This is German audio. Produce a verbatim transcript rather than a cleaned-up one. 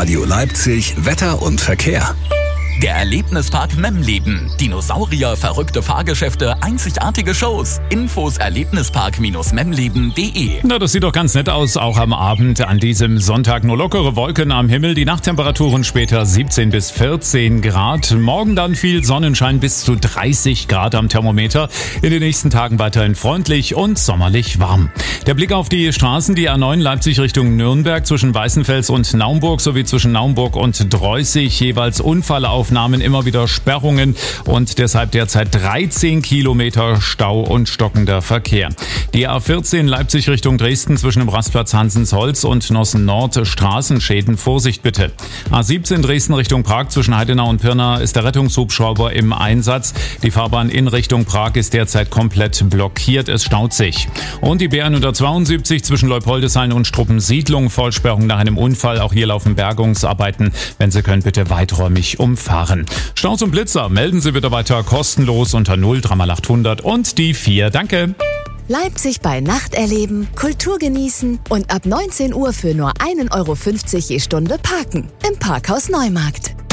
Radio Leipzig Wetter und Verkehr. Der Erlebnispark Memleben. Dinosaurier, verrückte Fahrgeschäfte, einzigartige Shows. Infos erlebnispark memleben punkt de. Na, das sieht doch ganz nett aus, auch am Abend an diesem Sonntag. Nur lockere Wolken am Himmel, die Nachttemperaturen später siebzehn bis vierzehn Grad. Morgen dann viel Sonnenschein, bis zu dreißig Grad am Thermometer. In den nächsten Tagen weiterhin freundlich und sommerlich warm. Der Blick auf die Straßen, die A neun Leipzig Richtung Nürnberg zwischen Weißenfels und Naumburg sowie zwischen Naumburg und Dreußig jeweils Unfallaufnahmen. Immer wieder Sperrungen und deshalb derzeit dreizehn Kilometer Stau und stockender Verkehr. Die A vierzehn Leipzig Richtung Dresden zwischen dem Rastplatz Hansensholz und Nossen Nord Straßenschäden. Vorsicht bitte. A siebzehn Dresden Richtung Prag zwischen Heidenau und Pirna ist der Rettungshubschrauber im Einsatz. Die Fahrbahn in Richtung Prag ist derzeit komplett blockiert. Es staut sich. Und die B hundertzweiundsiebzig zwischen Leupoldeshain und Struppensiedlung. Vollsperrung nach einem Unfall. Auch hier laufen Bergungsarbeiten. Wenn Sie können, bitte weiträumig umfahren. Staus und Blitzer melden Sie bitte weiter kostenlos unter null drei mal achthundert und die vier. Danke. Leipzig bei Nacht erleben, Kultur genießen und ab neunzehn Uhr für nur ein Euro fünfzig je Stunde parken. Im Parkhaus Neumarkt.